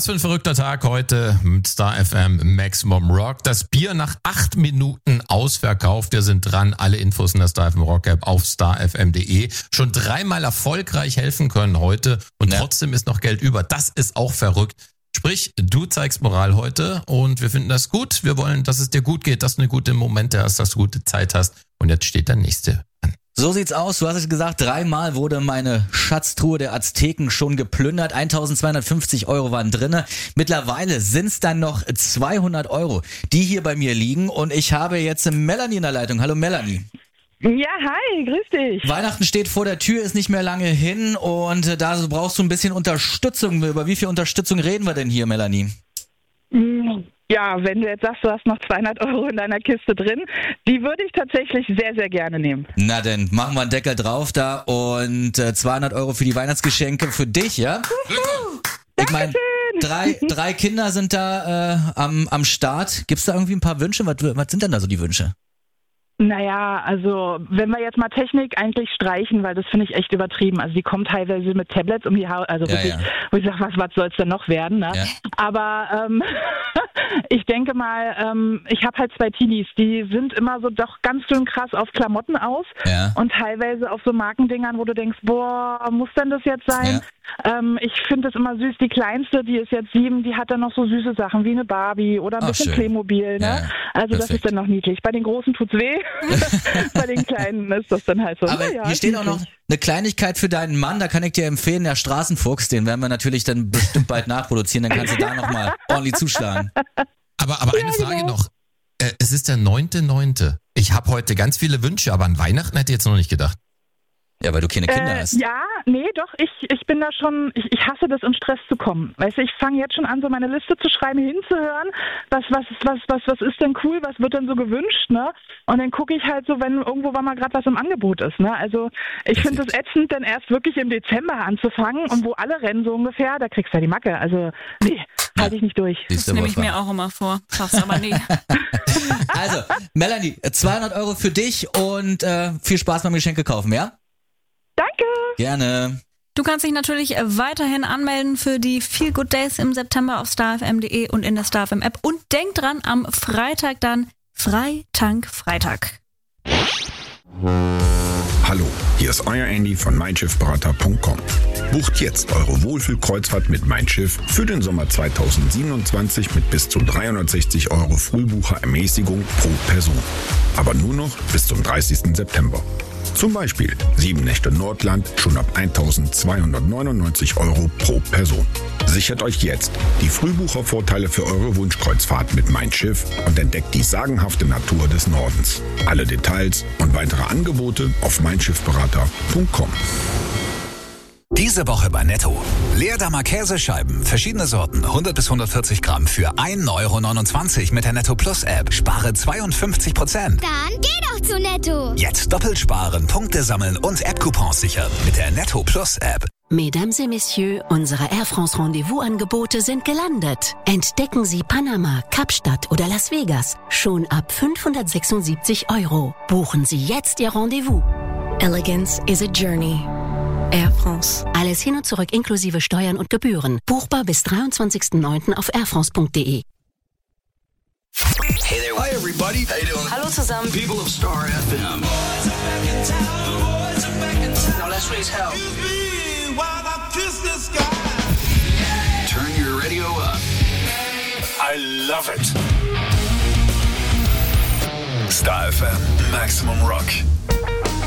Was für ein verrückter Tag heute mit Star FM Maximum Rock. Das Bier nach 8 Minuten ausverkauft. Wir sind dran. Alle Infos in der Star FM Rock App auf starfm.de. Schon 3-mal erfolgreich helfen können heute und trotzdem ist noch Geld über. Das ist auch verrückt. Sprich, du zeigst Moral heute und wir finden das gut. Wir wollen, dass es dir gut geht, dass du eine gute Momente hast, dass du gute Zeit hast. Und jetzt steht der nächste an. So sieht's aus. Du hast es gesagt, 3-mal wurde meine Schatztruhe der Azteken schon geplündert. 1.250 Euro waren drinne. Mittlerweile sind's dann noch 200 Euro, die hier bei mir liegen. Und ich habe jetzt Melanie in der Leitung. Hallo Melanie. Ja, hi, grüß dich. Weihnachten steht vor der Tür, ist nicht mehr lange hin und da brauchst du ein bisschen Unterstützung. Über wie viel Unterstützung reden wir denn hier, Melanie? Ja, wenn du jetzt sagst, du hast noch 200 Euro in deiner Kiste drin, die würde ich tatsächlich sehr, sehr gerne nehmen. Na denn, machen wir einen Deckel drauf da und 200 Euro für die Weihnachtsgeschenke für dich, ja? Ich meine, drei Kinder sind da am Start. Gibt's da irgendwie ein paar Wünsche? Was sind denn da so die Wünsche? Naja, also wenn wir jetzt mal Technik eigentlich streichen, weil das finde ich echt übertrieben. Also die kommen teilweise mit Tablets um die Haus, also wirklich, wo ich sage, was soll's denn noch werden, ne? Ja. Aber ich denke mal, ich habe halt 2 Teenies, die sind immer so doch ganz schön krass auf Klamotten aus und teilweise auf so Markendingern, wo du denkst, boah, muss denn das jetzt sein? Ja. Ich finde das immer süß. Die Kleinste, die ist jetzt 7, die hat dann noch so süße Sachen wie eine Barbie oder ein bisschen Playmobil, ne? Ja, also das ist dann noch niedlich. Bei den Großen tut's weh. Bei den Kleinen ist das dann halt so. Aber hier steht auch noch eine Kleinigkeit für deinen Mann, da kann ich dir empfehlen, der Straßenfuchs, den werden wir natürlich dann bestimmt bald nachproduzieren, dann kannst du da nochmal ordentlich zuschlagen. Aber eine Frage noch, es ist der 9.9. Ich habe heute ganz viele Wünsche, aber an Weihnachten hätte ich jetzt noch nicht gedacht. Ja, weil du keine Kinder hast. Ja, nee, doch, ich bin da schon, ich hasse das, in Stress zu kommen. Weißt du, ich fange jetzt schon an, so meine Liste zu schreiben, hinzuhören, was ist denn cool, was wird denn so gewünscht, ne? Und dann gucke ich halt so, wenn irgendwo mal gerade was im Angebot ist, ne? Also ich finde es ätzend, dann erst wirklich im Dezember anzufangen und wo alle rennen so ungefähr, da kriegst du ja die Macke. Also, nee, halte ich nicht durch. Das nehme ich mir auch immer vor, schaff's aber nie. Also, Melanie, 200 Euro für dich und viel Spaß beim Geschenke kaufen, ja? Danke. Gerne. Du kannst dich natürlich weiterhin anmelden für die Feel Good Days im September auf starfm.de und in der StarFM App. Und denk dran, am Freitag dann Freitank-Freitag. Hallo, hier ist euer Andy von meinschiffberater.com. Bucht jetzt eure Wohlfühlkreuzfahrt mit Mein Schiff für den Sommer 2027 mit bis zu 360 Euro Frühbucherermäßigung pro Person. Aber nur noch bis zum 30. September. Zum Beispiel 7 Nächte Nordland schon ab 1.299 Euro pro Person. Sichert euch jetzt die Frühbuchervorteile für eure Wunschkreuzfahrt mit Mein Schiff und entdeckt die sagenhafte Natur des Nordens. Alle Details und weitere Angebote auf meinschiffberater.com. Diese Woche bei Netto. Leerdammer Käsescheiben, verschiedene Sorten, 100 bis 140 Gramm für 1,29 € mit der Netto Plus App. Spare 52%. Dann geh doch zu Netto. Jetzt doppelt sparen, Punkte sammeln und App-Coupons sichern mit der Netto Plus App. Mesdames et Messieurs, unsere Air France Rendezvous-Angebote sind gelandet. Entdecken Sie Panama, Kapstadt oder Las Vegas schon ab 576 €. Buchen Sie jetzt Ihr Rendezvous. Elegance is a journey. Air France. Alles hin und zurück inklusive Steuern und Gebühren. Buchbar bis 23.09. auf airfrance.de. Hey there. Hi everybody. How you doing? Hallo zusammen. People of Star FM. Now let's raise hell. Turn your radio up. I love it. Star FM Maximum Rock.